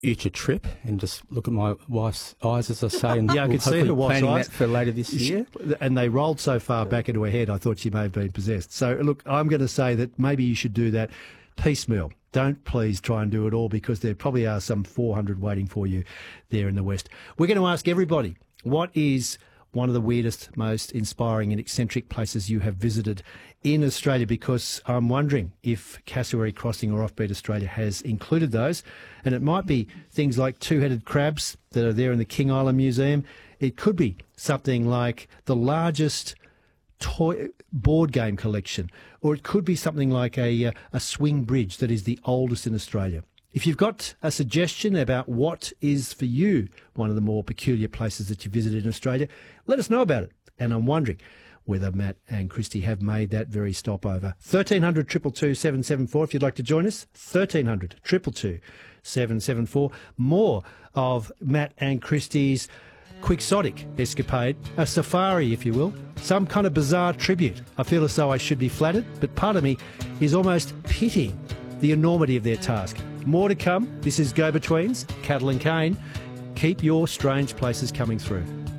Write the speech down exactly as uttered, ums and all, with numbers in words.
future trip and just look at my wife's eyes as I say. And Yeah, I we'll could see her hopefully wife's planning eyes. that for later this year. And they rolled so far back into her head, I thought she may have been possessed. So, look, I'm going to say that maybe you should do that piecemeal. Don't please try and do it all, because there probably are some four hundred waiting for you there in the West. We're going to ask everybody, what is one of the weirdest, most inspiring and eccentric places you have visited in Australia, because I'm wondering if Cassowary Crossing or Offbeat Australia has included those. And it might be things like two-headed crabs that are there in the King Island Museum. It could be something like the largest toy board game collection, or it could be something like a, uh, a swing bridge that is the oldest in Australia. If you've got a suggestion about what is for you one of the more peculiar places that you visited in Australia, let us know about it. And I'm wondering whether Matt and Christy have made that very stopover. thirteen hundred, two two two, seven seven four if you'd like to join us. thirteen hundred, two two two, seven seven four. More of Matt and Christy's quixotic escapade, a safari, if you will, some kind of bizarre tribute. I feel as though I should be flattered, but part of me is almost pitying the enormity of their task. More to come. This is Go-Betweens, Cattle and Cane. Keep your strange places coming through.